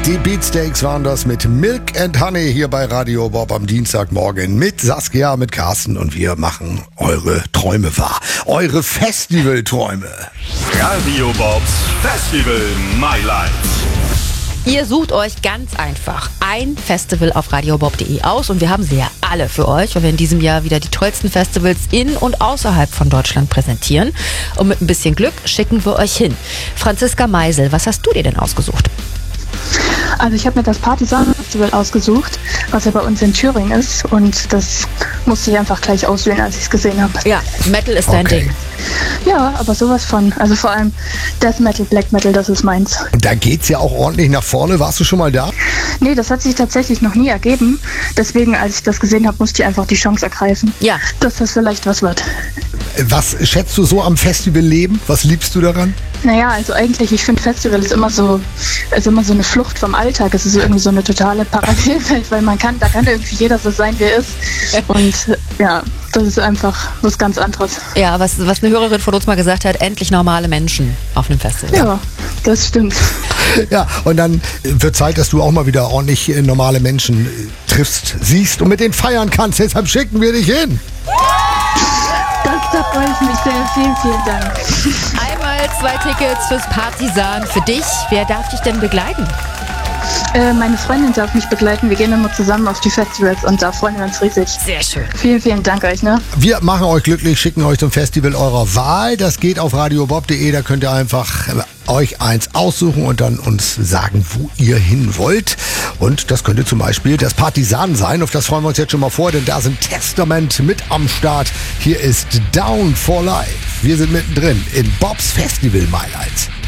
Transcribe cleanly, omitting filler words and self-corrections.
Die Beatsteaks waren das mit Milk and Honey hier bei Radio Bob am Dienstagmorgen mit Saskia, mit Carsten und wir machen eure Träume wahr. Eure Festivalträume. Radio Bobs Festival My Life. Ihr sucht euch ganz einfach ein Festival auf radiobob.de aus und wir haben sie ja alle für euch, weil wir in diesem Jahr wieder die tollsten Festivals in und außerhalb von Deutschland präsentieren. Und mit ein bisschen Glück schicken wir euch hin. Franziska Meisel, was hast du dir denn ausgesucht? Also ich habe mir das Partisan-Festival ausgesucht, was ja bei uns in Thüringen ist und das musste ich einfach gleich auswählen, als ich es gesehen habe. Ja, Metal ist dein Ding. Ja, aber sowas von, also vor allem Death Metal, Black Metal, das ist meins. Und da geht's ja auch ordentlich nach vorne. Warst du schon mal da? Nee, das hat sich tatsächlich noch nie ergeben. Deswegen, als ich das gesehen habe, musste ich einfach die Chance ergreifen, Ja. dass das vielleicht was wird. Was schätzt du so am Festivalleben? Was liebst du daran? Naja, also eigentlich, ich finde Festival ist immer so eine Flucht vom Alltag. Es ist irgendwie so eine totale Parallelwelt, weil da kann irgendwie jeder so sein, wie er ist. Und ja, das ist einfach was ganz anderes. Ja, was eine Hörerin von uns mal gesagt hat, endlich normale Menschen auf einem Festival. Ja, das stimmt. Ja, und dann wird Zeit, dass du auch mal wieder ordentlich normale Menschen triffst, siehst und mit denen feiern kannst. Deshalb schicken wir dich hin. Da freue ich mich sehr. Vielen, vielen Dank. Einmal 2 Tickets fürs Partisan für dich. Wer darf dich denn begleiten? Meine Freundin darf mich begleiten. Wir gehen immer zusammen auf die Festivals und da freuen wir uns riesig. Sehr schön. Vielen, vielen Dank euch. Ne? Wir machen euch glücklich, schicken euch zum Festival eurer Wahl. Das geht auf radiobob.de. Da könnt ihr einfach euch eins aussuchen und dann uns sagen, wo ihr hin wollt. Und das könnte zum Beispiel das Partisan sein. Auf das freuen wir uns jetzt schon mal vor, denn da sind Testament mit am Start. Hier ist Down for Life. Wir sind mittendrin in Bobs Festival My Life.